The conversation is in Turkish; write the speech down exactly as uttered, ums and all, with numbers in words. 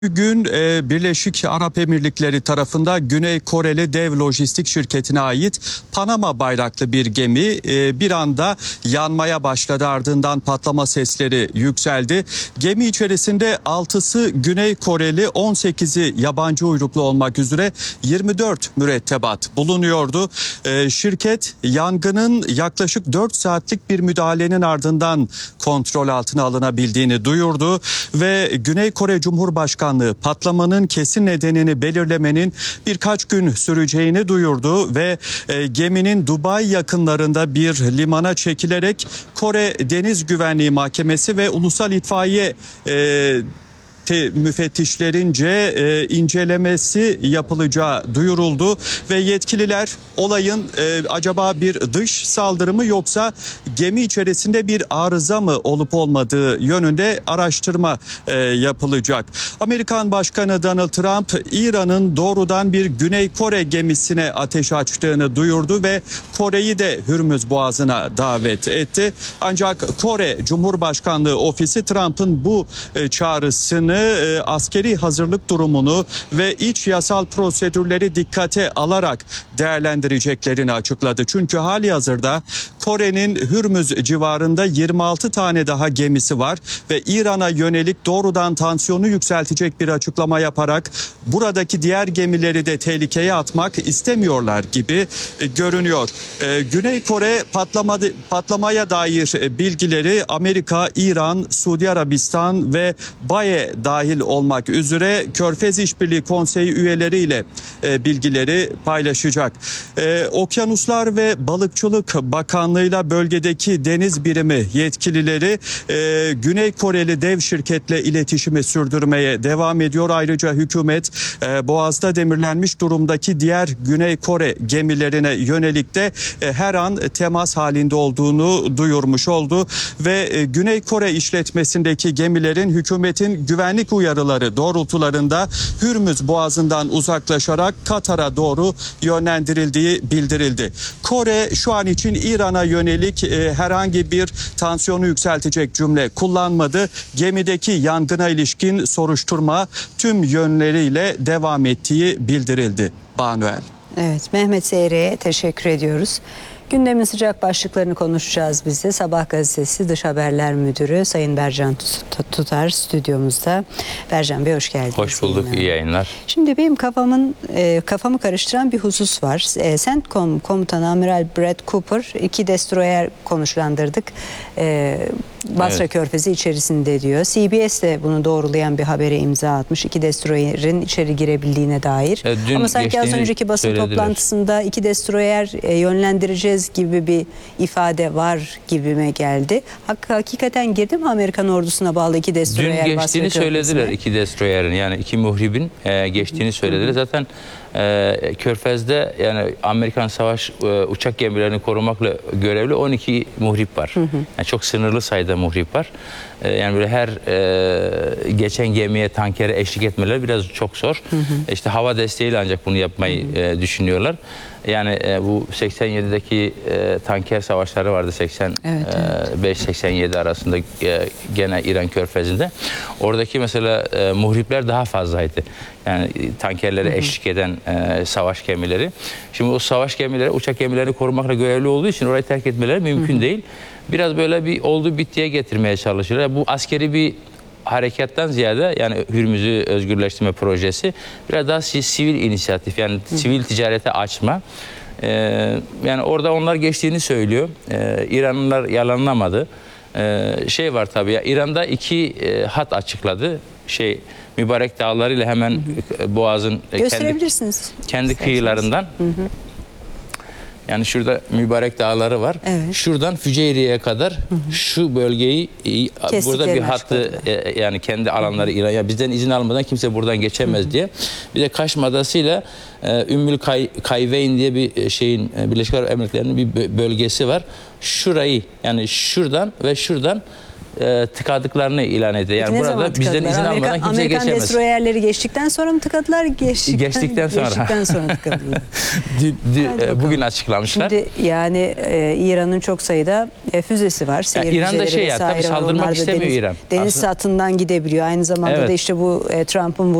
Bugün e, Birleşik Arap Emirlikleri tarafında Güney Koreli dev lojistik şirketine ait Panama bayraklı bir gemi e, bir anda yanmaya başladı. Ardından patlama sesleri yükseldi. Gemi içerisinde altısı Güney Koreli, on sekizi yabancı uyruklu olmak üzere yirmi dört mürettebat bulunuyordu. E, şirket yangının yaklaşık dört saatlik bir müdahalenin ardından kontrol altına alınabildiğini duyurdu ve Güney Kore Cumhurbaşkanı patlamanın kesin nedenini belirlemenin birkaç gün süreceğini duyurdu ve e, geminin Dubai yakınlarında bir limana çekilerek Kore Deniz Güvenliği Mahkemesi ve Ulusal İtfaiye e, müfettişlerince e, incelemesi yapılacağı duyuruldu ve yetkililer olayın e, acaba bir dış saldırı mı yoksa gemi içerisinde bir arıza mı olup olmadığı yönünde araştırma e, yapılacak. Amerikan Başkanı Donald Trump, İran'ın doğrudan bir Güney Kore gemisine ateş açtığını duyurdu ve Kore'yi de Hürmüz Boğazı'na davet etti. Ancak Kore Cumhurbaşkanlığı Ofisi Trump'ın bu e, çağrısını, askeri hazırlık durumunu ve iç yasal prosedürleri dikkate alarak değerlendireceklerini açıkladı. Çünkü halihazırda Kore'nin Hürmüz civarında yirmi altı tane daha gemisi var ve İran'a yönelik doğrudan tansiyonu yükseltecek bir açıklama yaparak buradaki diğer gemileri de tehlikeye atmak istemiyorlar gibi görünüyor. Güney Kore patlamadı, patlamaya dair bilgileri Amerika, İran, Suudi Arabistan ve B A E dahil olmak üzere Körfez İşbirliği Konseyi üyeleriyle e, bilgileri paylaşacak. E, Okyanuslar ve Balıkçılık Bakanlığı'yla bölgedeki deniz birimi yetkilileri e, Güney Koreli dev şirketle iletişimi sürdürmeye devam ediyor. Ayrıca hükümet e, Boğaz'da demirlenmiş durumdaki diğer Güney Kore gemilerine yönelik de e, her an temas halinde olduğunu duyurmuş oldu ve e, Güney Kore işletmesindeki gemilerin hükümetin güvenlik uyarıları doğrultularında Hürmüz Boğazı'ndan uzaklaşarak Katar'a doğru yönlendirildiği bildirildi. Kore şu an için İran'a yönelik e, herhangi bir tansiyonu yükseltecek cümle kullanmadı. Gemideki yangına ilişkin soruşturma tüm yönleriyle devam ettiği bildirildi. Banuel. Evet, Mehmet Seyre'ye teşekkür ediyoruz. Gündemin sıcak başlıklarını konuşacağız biz de. Sabah gazetesi Dış Haberler Müdürü Sayın Bercan Tutar stüdyomuzda. Bercan Bey hoş geldiniz. Hoş bulduk, iyi yayınlar. Şimdi benim kafamın e, kafamı karıştıran bir husus var. E, CENTCOM komutanı Amiral Brad Cooper iki destroyer konuşlandırdık. E, Basra evet. Körfezi içerisinde diyor. C B S de bunu doğrulayan bir habere imza atmış. İki destroyerin içeri girebildiğine dair. Evet, Ama sanki az önceki basın söylediler. toplantısında iki destroyer e, yönlendireceğiz gibi bir ifade var gibime geldi. Hak, hakikaten girdi mi Amerikan ordusuna bağlı iki destroyer? Dün geçtiğini söylediler iki destroyerin, yani iki muhribin e, geçtiğini söylediler. Zaten e, Körfez'de yani Amerikan savaş e, uçak gemilerini korumakla görevli on iki muhrip var. Hı hı. Yani çok sınırlı sayıda muhrip var. E, yani böyle her e, geçen gemiye, tankere eşlik etmeleri biraz çok zor. Hı hı. İşte hava desteğiyle ancak bunu yapmayı hı hı. E, düşünüyorlar. Yani e, bu seksen yedideki e, tanker savaşları vardı, seksen beş seksen yedi arasında e, gene İran Körfezi'nde. Oradaki mesela e, muhripler daha fazlaydı. Yani tankerlere hı hı. eşlik eden e, savaş gemileri. Şimdi o savaş gemileri uçak gemilerini korumakla görevli olduğu için orayı terk etmeleri mümkün hı hı. değil. Biraz böyle bir oldu bittiye getirmeye çalışıyorlar. Bu askeri bir harekattan ziyade, yani Hürmüz'ü özgürleştirme projesi biraz daha sivil inisiyatif, yani Hı. sivil ticarete açma. Ee, yani orada onlar geçtiğini söylüyor. Ee, İranlılar yalanlamadı. Ee, şey var tabii ya, İran'da iki e, hat açıkladı. Şey Mübarek Dağları ile hemen Hı. Boğaz'ın gösterebilirsiniz kendi, kendi kıyılarından. Hı hı. Yani şurada Mübarek Dağları var. Evet. Şuradan Füceyriye'ye kadar hı hı. şu bölgeyi Kestiklerini burada bir hattı e, yani kendi alanları İran. Ya bizden izin almadan kimse buradan geçemez hı hı. diye. Bir de Kaşm Adası'yla e, Ümmül Kay, Kayveyn diye bir şeyin e, Birleşik Arap Emirlikleri'nin bir bölgesi var. Şurayı, yani şuradan ve şuradan e, tıkadıklarını ilan etti. Yani ne zaman burada bizden tıkadılar? izin Amerika, almadan kimse Amerikan geçemez. destroyerleri geçtikten sonra mı tıkadılar? Geçtikten, Geçtikten sonra. Geçtikten sonra tıkadılar. Dün- dün- Hadi e, bakalım. bugün açıklamışlar. Şimdi yani e, İran'ın çok sayıda e, füzesi var. Seyir İran'da füzeleri şey ya, vesaire tabii var. saldırmak Onlar da istemiyor deniz, İran. Deniz Aslında- hattından gidebiliyor. Aynı zamanda Evet. da işte bu e, Trump'ın